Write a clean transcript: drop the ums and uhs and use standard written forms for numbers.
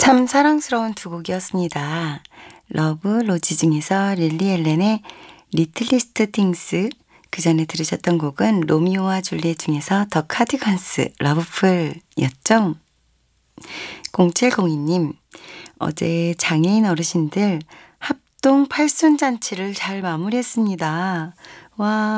참 사랑스러운 두 곡이었습니다. 러브 로지 중에서 릴리 앨런의 리틀리스트 띵스, 그 전에 들으셨던 곡은 로미오와 줄리엣 중에서 더 카디건스 러브풀이었죠. 0702님, 어제 장애인 어르신들 합동 팔순잔치를 잘 마무리했습니다. 와.